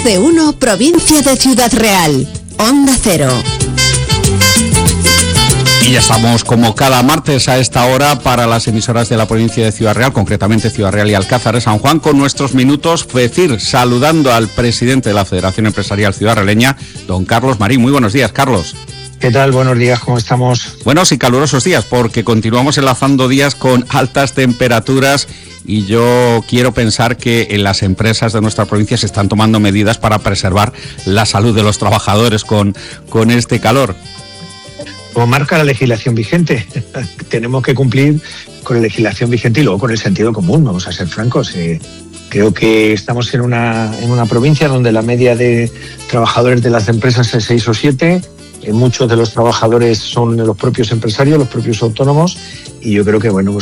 de Uno, provincia de Ciudad Real. Onda Cero. Y ya estamos como cada martes a esta hora para las emisoras de la provincia de Ciudad Real, concretamente Ciudad Real y Alcázar de San Juan, con nuestros minutos FECIR, saludando al presidente de la Federación Empresarial Ciudad Realeña, don Carlos Marín. Muy buenos días, Carlos. ¿Qué tal? Buenos días, ¿cómo estamos? Buenos y calurosos días, porque continuamos enlazando días con altas temperaturas y yo quiero pensar que en las empresas de nuestra provincia se están tomando medidas para preservar la salud de los trabajadores con este calor. Como marca la legislación vigente, tenemos que cumplir con la legislación vigente y luego con el sentido común, vamos a ser francos. Creo que estamos en una provincia donde la media de trabajadores de las empresas es 6 o 7, muchos de los trabajadores son los propios empresarios, los propios autónomos, y yo creo que